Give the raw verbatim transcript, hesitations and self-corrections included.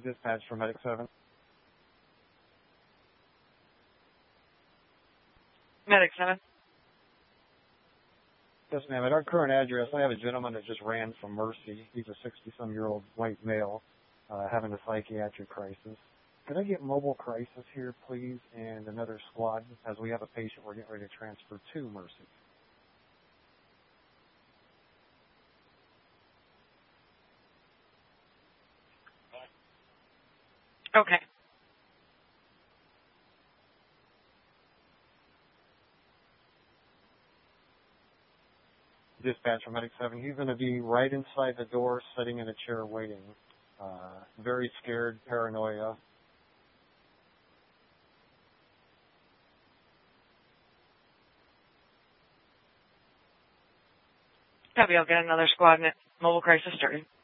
Dispatch for Medic seven. Medic seven. Yes, ma'am. At our current address, I have a gentleman that just ran from Mercy. He's a sixty-some-year-old white male uh, having a psychiatric crisis. Could I get mobile crisis here, please, and another squad, as we have a patient we're getting ready to transfer to Mercy? Okay. Dispatch for Medic seven. He's going to be right inside the door, sitting in a chair waiting. Uh, very scared, paranoia. Copy, I'll get another squad and mobile crisis started.